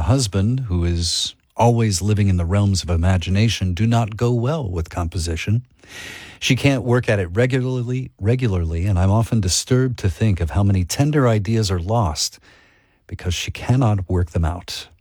husband, who is always living in the realms of imagination, do not go well with composition. She can't work at it regularly, and I'm often disturbed to think of how many tender ideas are lost because she cannot work them out.